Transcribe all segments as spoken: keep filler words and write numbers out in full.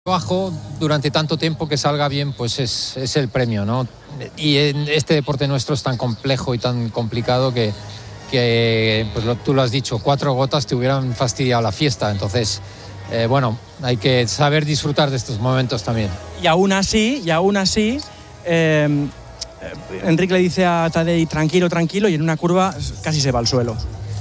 trabajo durante tanto tiempo que salga bien, pues es, es el premio, ¿no? Y en este deporte nuestro es tan complejo y tan complicado que, que pues lo, tú lo has dicho, cuatro gotas te hubieran fastidiado la fiesta. Entonces, eh, bueno, hay que saber disfrutar de estos momentos también. Y aún así, y aún así, eh, Enric le dice a Tadej tranquilo, tranquilo, y en una curva casi se va al suelo.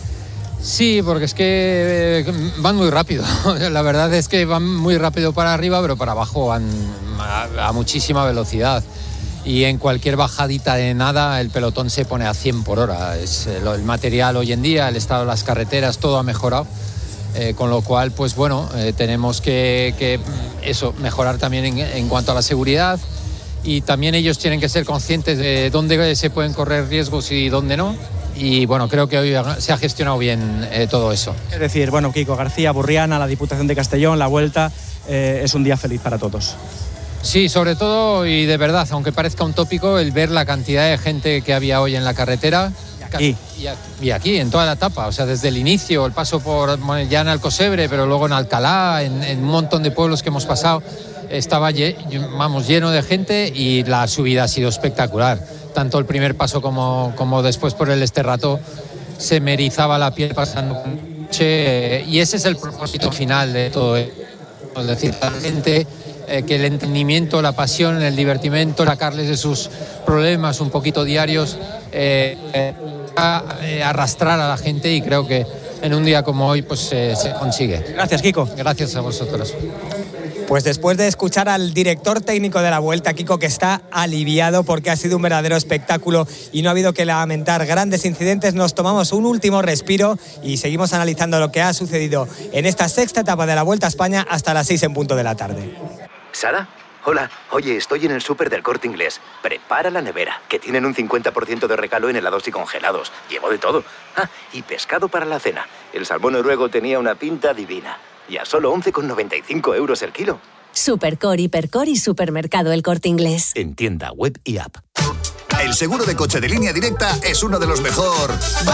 Sí, porque es que van muy rápido. La verdad es que van muy rápido para arriba, pero para abajo van a, a muchísima velocidad. Y en cualquier bajadita de nada el pelotón se pone a cien por hora. Es el, el material hoy en día, el estado de las carreteras, todo ha mejorado. Eh, con lo cual, pues bueno, eh, tenemos que, que eso, mejorar también en, en cuanto a la seguridad. Y también ellos tienen que ser conscientes de dónde se pueden correr riesgos y dónde no. Y bueno, creo que hoy se ha gestionado bien eh, todo eso. Es decir, bueno, Kiko García, Burriana, la Diputación de Castellón, la Vuelta, eh, es un día feliz para todos. Sí, sobre todo y de verdad, aunque parezca un tópico, el ver la cantidad de gente que había hoy en la carretera. Y aquí. Y aquí, en toda la etapa, o sea, desde el inicio, el paso por ya en Alcosebre, pero luego en Alcalá, en, en un montón de pueblos que hemos pasado, estaba vamos, lleno de gente y la subida ha sido espectacular. Tanto el primer paso como, como después por el Esterrato se me erizaba la piel pasando con el coche, y ese es el propósito final de todo esto. Es decir, la gente, eh, que el entendimiento, la pasión, el divertimento, sacarles de sus problemas un poquito diarios, eh, eh, a, eh, arrastrar a la gente, y creo que en un día como hoy pues eh, se consigue. Gracias, Kiko. Gracias a vosotros. Pues después de escuchar al director técnico de la Vuelta, Kiko, que está aliviado porque ha sido un verdadero espectáculo y no ha habido que lamentar grandes incidentes, nos tomamos un último respiro y seguimos analizando lo que ha sucedido en esta sexta etapa de la Vuelta a España hasta las seis en punto de la tarde. ¿Sara? Hola, oye, estoy en el súper del Corte Inglés. Prepara la nevera, que tienen un cincuenta por ciento de regalo en helados y congelados. Llevo de todo. Ah, y pescado para la cena. El salmón noruego tenía una pinta divina. Y a solo once con noventa y cinco euros el kilo. Supercore, Hipercore y Supermercado El Corte Inglés. En tienda web y app. El seguro de coche de Línea Directa es uno de los mejor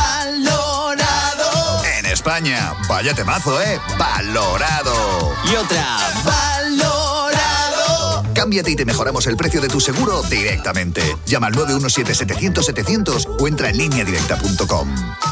valorado en España. Vaya temazo, ¿eh? Valorado. Y otra, valorado. Cámbiate y te mejoramos el precio de tu seguro directamente. Llama al nueve uno siete, setecientos, setecientos o entra en línea directa punto com.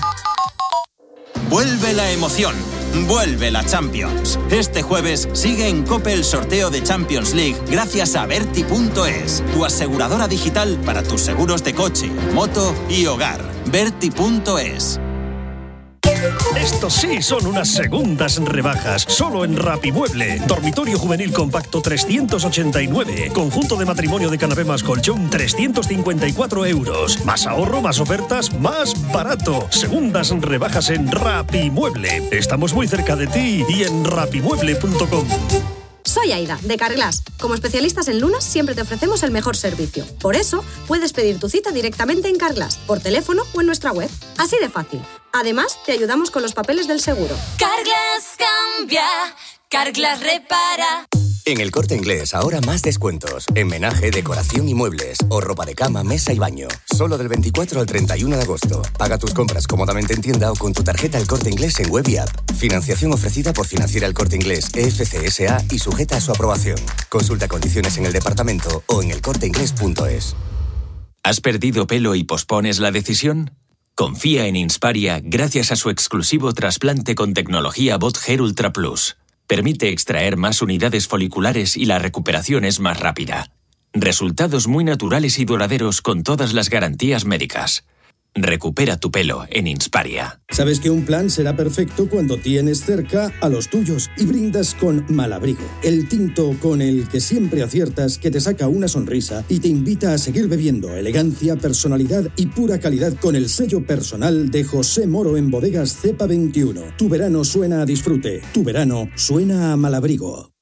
Vuelve la emoción, vuelve la Champions. Este jueves sigue en COPE el sorteo de Champions League gracias a Berti punto es, tu aseguradora digital para tus seguros de coche, moto y hogar. Berti punto es. Estos sí son unas segundas rebajas, solo en Rapimueble. Dormitorio juvenil compacto trescientos ochenta y nueve. Conjunto de matrimonio de canapé más colchón trescientos cincuenta y cuatro euros. Más ahorro, más ofertas, más barato. Segundas rebajas en Rapimueble. Estamos muy cerca de ti y en rapimueble punto com. Soy Aida, de Carglass. Como especialistas en lunas, siempre te ofrecemos el mejor servicio. Por eso, puedes pedir tu cita directamente en Carglass, por teléfono o en nuestra web. Así de fácil. Además, te ayudamos con los papeles del seguro. Carglass cambia, Carglass repara. En El Corte Inglés, ahora más descuentos. En menaje, decoración y muebles. O ropa de cama, mesa y baño. Solo del veinticuatro al treinta y uno de agosto. Paga tus compras cómodamente en tienda o con tu tarjeta El Corte Inglés en web y app. Financiación ofrecida por Financiera El Corte Inglés, E F C S A y sujeta a su aprobación. Consulta condiciones en el departamento o en el corte inglés punto es. ¿Has perdido pelo y pospones la decisión? Confía en Insparia gracias a su exclusivo trasplante con tecnología Bot Hair Ultra Plus. Permite extraer más unidades foliculares y la recuperación es más rápida. Resultados muy naturales y duraderos con todas las garantías médicas. Recupera tu pelo en Insparia. Sabes que un plan será perfecto cuando tienes cerca a los tuyos y brindas con Malabrigo, el tinto con el que siempre aciertas, que te saca una sonrisa y te invita a seguir bebiendo. Elegancia, personalidad y pura calidad con el sello personal de José Moro en Bodegas Cepa veintiuno. Tu verano suena a disfrute, tu verano suena a Malabrigo.